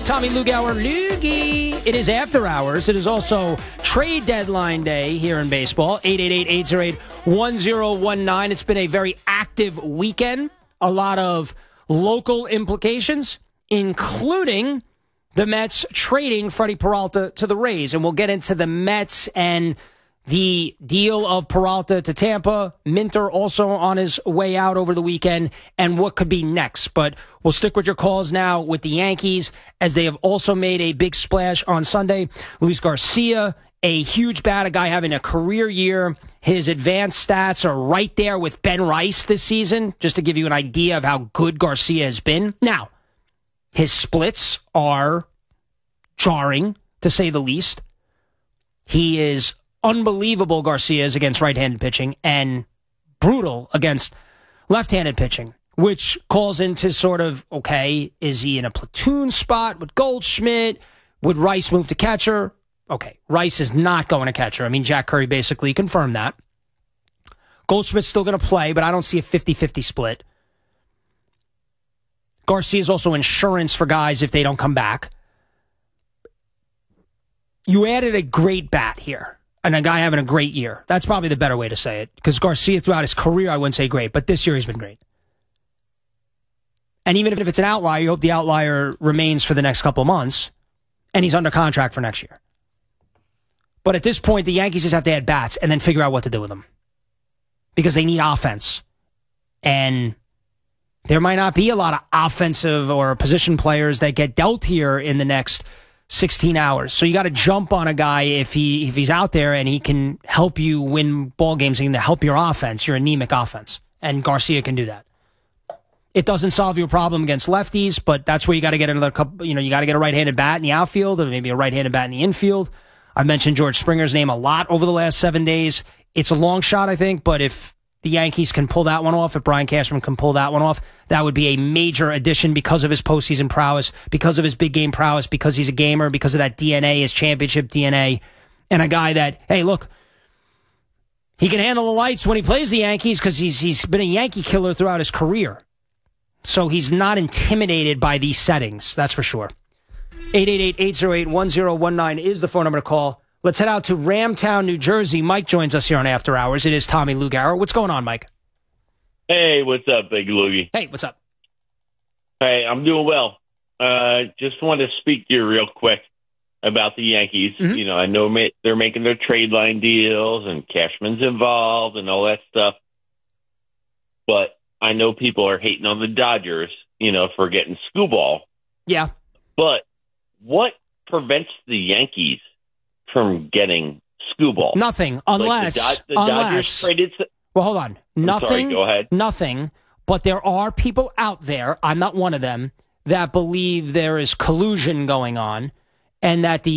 Tommy Lugauer. Loogie. It is after hours. It is also trade deadline day here in baseball. 888-808-1019. It's been a very active weekend. A lot of local implications, including the Mets trading Freddie Peralta to the Rays. And we'll get into the Mets and the deal of Peralta to Tampa, Minter also on his way out over the weekend, and what could be next. But we'll stick with your calls now with the Yankees, as they have also made a big splash on Sunday. Luis Garcia, a huge bat, a guy having a career year. His advanced stats are right there with Ben Rice this season, just to give you an idea of how good Garcia has been. Now, his splits are jarring, to say the least. He is unbelievable, Garcia is, against right-handed pitching, and brutal against left-handed pitching, which calls into sort of, okay, is he in a platoon spot with Goldschmidt? Would Rice move to catcher? Okay, Rice is not going to catcher. I mean, Jack Curry basically confirmed that. Goldschmidt's still going to play, but I don't see a 50-50 split. Garcia is also insurance for guys if they don't come back. You added a great bat here, and a guy having a great year. That's probably the better way to say it, because Garcia throughout his career, I wouldn't say great, but this year he's been great. And even if it's an outlier, you hope the outlier remains for the next couple of months, and he's under contract for next year. But at this point, the Yankees just have to add bats and then figure out what to do with them, because they need offense. And there might not be a lot of offensive or position players that get dealt here in the next 16 hours. So you got to jump on a guy if he's out there and he can help you win ball games and help your offense, your anemic offense. And Garcia can do that. It doesn't solve your problem against lefties, but that's where you got to get another couple. You got to get a right-handed bat in the outfield, or maybe a right-handed bat in the infield. I mentioned George Springer's name a lot over the last 7 days. It's a long shot, I think, but if the Yankees can pull that one off, if Brian Cashman can pull that one off, that would be a major addition because of his postseason prowess, because of his big game prowess, because he's a gamer, because of that DNA, his championship DNA, and a guy that, hey, look, he can handle the lights when he plays the Yankees because he's been a Yankee killer throughout his career. So he's not intimidated by these settings, that's for sure. 888-808-1019 is the phone number to call. Let's head out to Ramtown, New Jersey. Mike joins us here on After Hours. It is Tommy Lugauer. What's going on, Mike? Hey, what's up, Big Loogie? Hey, what's up? Hey, I'm doing well. Just wanted to speak to you real quick about the Yankees. Mm-hmm. I know they're making their trade line deals and Cashman's involved and all that stuff. But I know people are hating on the Dodgers, for getting Skubal. Yeah. But what prevents the Yankees from getting Skubal? Nothing, unless the Dodgers traded. Well, hold on. Nothing. Sorry, go ahead. Nothing. But there are people out there, I'm not one of them, that believe there is collusion going on, and that the